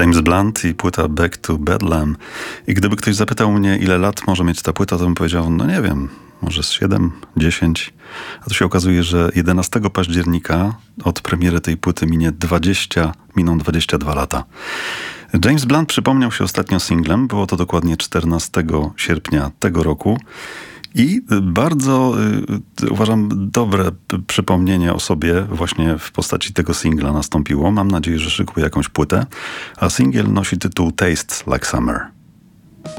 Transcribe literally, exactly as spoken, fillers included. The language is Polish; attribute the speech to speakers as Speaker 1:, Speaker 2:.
Speaker 1: James Blunt i płyta Back to Bedlam. I gdyby ktoś zapytał mnie, ile lat może mieć ta płyta, to bym powiedział, no nie wiem, może z siedem, dziesięć. A tu się okazuje, że jedenastego października od premiery tej płyty minie dwadzieścia, miną dwadzieścia dwa lata. James Blunt przypomniał się ostatnio singlem, było to dokładnie czternastego sierpnia tego roku. I bardzo y, uważam dobre p- przypomnienie o sobie właśnie w postaci tego singla nastąpiło. Mam nadzieję, że szykuje jakąś płytę, a singiel nosi tytuł Tastes Like Summer.